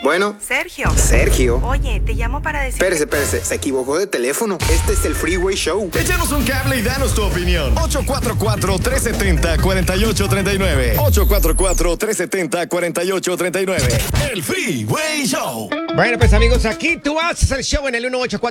Bueno. Sergio. Oye, te llamo para decir... Espérese. Se equivocó de teléfono. Este es el Freeway Show. Échanos un cable y danos tu opinión. 844-370-4839. 844-370-4839. El Freeway Show. Bueno, pues amigos, aquí tú haces el show en el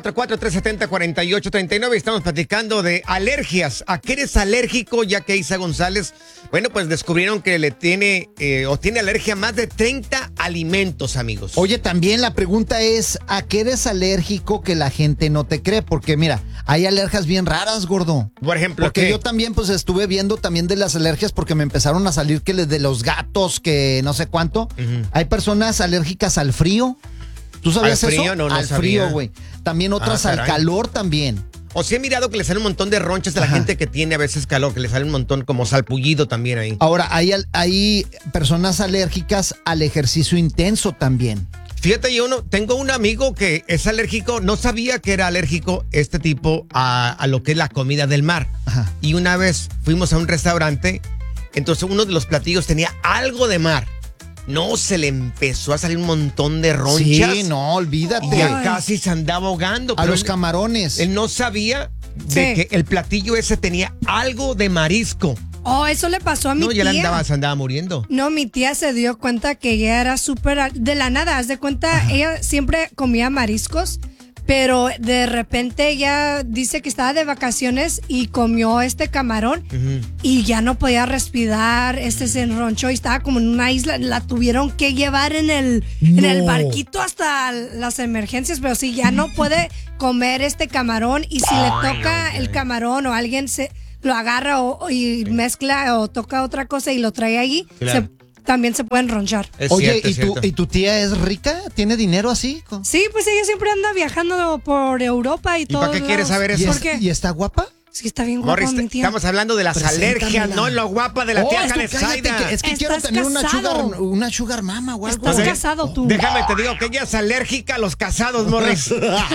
1844-370-4839. Estamos platicando de alergias. ¿A qué eres alérgico? Ya que Isa González, bueno, pues descubrieron que le tiene o tiene alergia a más de 30 alimentos, amigos. Oye, también la pregunta es, ¿a qué eres alérgico que la gente no te cree? Porque mira, hay alergias bien raras, gordo. Por ejemplo, porque ¿qué? yo también pues estuve viendo también de las alergias porque me empezaron a salir que de los gatos, que no sé cuánto. Hay personas alérgicas al frío. ¿Tú sabías ¿Al frío? eso? No al sabía. frío, güey. También otras al calor también. O sí he mirado que le sale un montón de ronchas a la gente que tiene a veces calor, que le sale un montón como salpullido también ahí. Ahora, hay personas alérgicas al ejercicio intenso también. Fíjate, tengo un amigo que es alérgico, no sabía que era alérgico este tipo a lo que es la comida del mar. Ajá. Y una vez fuimos a un restaurante, entonces uno de los platillos tenía algo de mar. No, se le empezó a salir un montón de ronchas. Sí, no, olvídate. Y ya casi se andaba ahogando. A los camarones. Él no sabía de que el platillo ese tenía algo de marisco. Oh, eso le pasó a mi tía. No, ya se andaba muriendo. No, mi tía se dio cuenta que ella era súper... De la nada, haz de cuenta, ella siempre comía mariscos, pero de repente ella dice que estaba de vacaciones y comió este camarón y ya no podía respirar, se enronchó y estaba como en una isla. La tuvieron que llevar en el barquito hasta las emergencias, pero sí, ya no puede comer este camarón y si le toca el camarón o alguien lo agarra y mezcla o toca otra cosa y lo trae ahí, claro, también se pueden ronchar. Oye, ¿y tu tía es rica? ¿Tiene dinero así? Sí, pues ella siempre anda viajando por Europa y todo. ¿Y para qué quieres saber eso? ¿Por qué? ¿Y está guapa? Sí, está bien guapa, Morris, mi tía. estamos hablando de las alergias, no lo guapa de la tía Janesaida. Es que quiero tener una sugar mama o algo. Estás casado tú. Déjame te digo que ella es alérgica a los casados, Morris.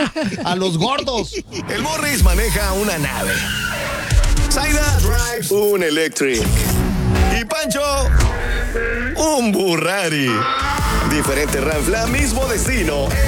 A los gordos. El Morris maneja una nave. Zaida drives un Electric. Y Pancho, un Burrari. Diferente ranfla, mismo destino.